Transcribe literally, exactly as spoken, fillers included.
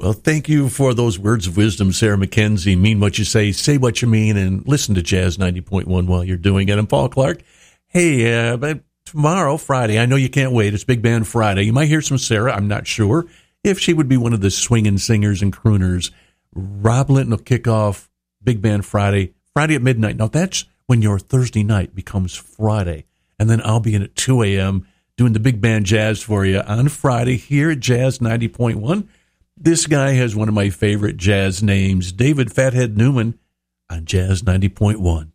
Well, thank you for those words of wisdom, Sarah McKenzie. Mean what you say, say what you mean, and listen to Jazz ninety point one while you're doing it. I'm Paul Clark. Hey, uh, but tomorrow, Friday, I know you can't wait. It's Big Band Friday. You might hear some Sarah. I'm not sure if she would be one of the swinging singers and crooners. Rob Linton will kick off Big Band Friday, Friday at midnight. Now, that's when your Thursday night becomes Friday. And then I'll be in at two a.m. doing the Big Band Jazz for you on Friday here at Jazz ninety point one. This guy has one of my favorite jazz names, David Fathead Newman, on Jazz ninety point one.